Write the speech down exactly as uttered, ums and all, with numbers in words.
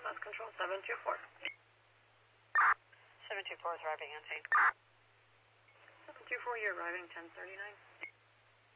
South Control, seven two four. seven two four is arriving on scene. seven two four, you're arriving ten thirty-nine.